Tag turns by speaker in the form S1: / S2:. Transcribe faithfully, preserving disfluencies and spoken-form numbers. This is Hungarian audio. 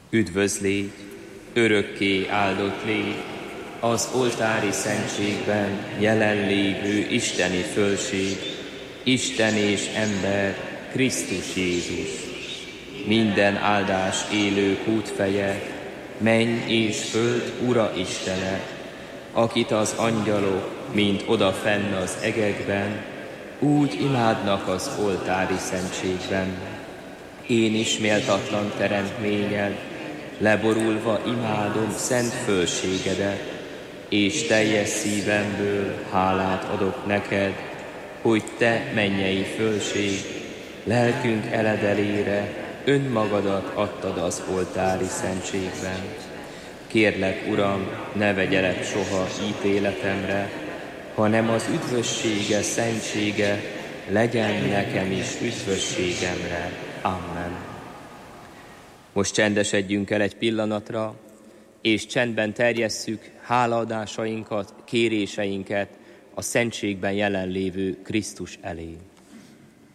S1: Üdvözl légy, örökké áldott légy, az oltári szentségben jelenlévő isteni fölség, Isten és ember, Krisztus Jézus. Minden áldás élő kútfeje, menny és föld Ura Istene, akit az angyalok, mint odafenn az egekben, úgy imádnak az oltári szentségben. Én is méltatlan teremtményed, leborulva imádom szent fölségedet, és teljes szívemből hálát adok neked, hogy te, mennyei fölség, lelkünk eledelére önmagadat adtad az oltári szentségben. Kérlek, Uram, ne vegyelek soha ítéletemre, hanem az üdvössége, szentsége legyen nekem is üdvösségemre. Amen. Most csendesedjünk el egy pillanatra, és csendben terjesszük hálaadásainkat, kéréseinket a szentségben jelenlévő Krisztus elé.